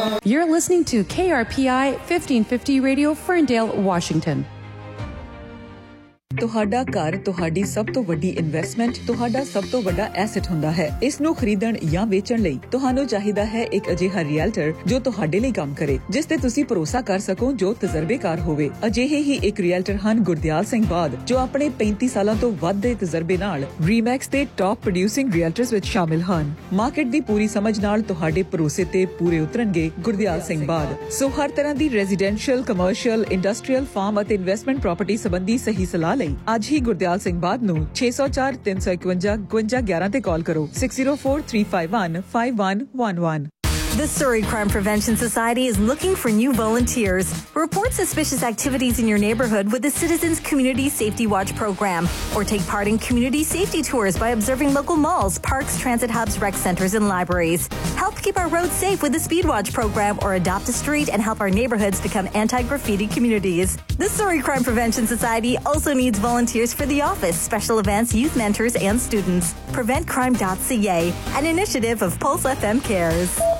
You're listening to KRPI 1550 Radio, Ferndale, Washington. ਤੁਹਾਡਾ ਘਰ ਤੁਹਾਡੀ ਸਭ ਤੋਂ ਵੱਡੀ ਇਨਵੈਸਟਮੈਂਟ, ਤੁਹਾਡਾ ਸਭ ਤੋਂ ਵੱਡਾ ਐਸੈਟ ਹੁੰਦਾ ਹੈ। ਇਸ ਨੂੰ ਖਰੀਦਣ ਜਾਂ ਵੇਚਣ ਲਈ ਤੁਹਾਨੂੰ ਚਾਹੀਦਾ ਹੈ ਇੱਕ ਅਜਿਹਾ ਰੀਅਲਟਰ ਜੋ ਤੁਹਾਡੇ ਲਈ ਕੰਮ ਕਰੇ, ਜਿਸ ਤੇ ਤੁਸੀਂ ਭਰੋਸਾ ਕਰ ਸਕੋ, ਜੋ ਤਜਰਬੇਕਾਰ ਹੋਵੇ। ਅਜਿਹੇ ਹੀ ਇੱਕ ਰੀਅਲਟਰ ਹਨ ਗੁਰਦਿਆਲ ਸਿੰਘ ਬਾਦ, ਜੋ ਆਪਣੇ 35 ਸਾਲਾਂ ਤੋਂ ਵੱਧ ਦੇ ਤਜਰਬੇ ਨਾਲ ਰੀਮੈਕਸ ਦੇ ਟਾਪ ਪ੍ਰੋਡਿਊਸਿੰਗ ਰੀਅਲਟਰਸ ਵਿੱਚ ਸ਼ਾਮਿਲ ਹਨ। ਮਾਰਕੀਟ ਦੀ ਪੂਰੀ ਸਮਝ ਨਾਲ ਤੁਹਾਡੇ ਭਰੋਸੇ ਤੇ ਪੂਰੇ ਉਤਰਨਗੇ ਗੁਰਦਿਆਲ ਸਿੰਘ ਬਾਦ। ਸੋ ਹਰ ਤਰ੍ਹਾਂ ਦੀ ਰੈਜ਼ੀਡੈਂਸ਼ੀਅਲ, ਕਮਰਸ਼ੀਅਲ, ਇੰਡਸਟਰੀਅਲ, ਫਾਰਮ ਅਤੇ ਇਨਵੈਸਟਮੈਂਟ ਪ੍ਰਾਪਰਟੀ ਸੰਬੰਧੀ ਸਹੀ ਸਲਾਹ ਲਈ ਅੱਜ ਹੀ ਗੁਰਦਿਆਲ ਸਿੰਘ ਬਾਦ ਨੂੰ 604 351 5211 ਤੇ ਕਾਲ ਕਰੋ 604 351 5111। The Surrey Crime Prevention Society is looking for new volunteers. Report suspicious activities in your neighbourhood with the Citizens Community Safety Watch program, or take part in community safety tours by observing local malls, parks, transit hubs, rec centres and libraries. Help keep our roads safe with the Speed Watch program, or adopt a street and help our neighbourhoods become anti-graffiti communities. The Surrey Crime Prevention Society also needs volunteers for the office, special events, youth mentors and students. PreventCrime.ca, an initiative of Pulse FM Cares.